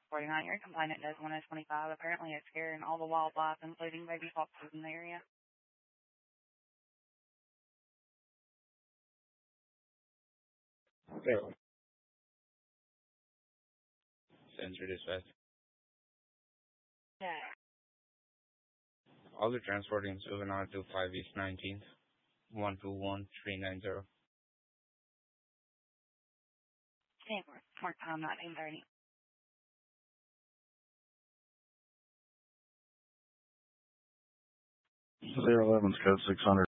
49. Your complainant does 125. Apparently it's scaring all the wildlife, including baby foxes in the area. Zero. Sensor dispatch. Yeah. All the transporting 7R25 East 19th, 121390. More time, 1930. 011's code 600.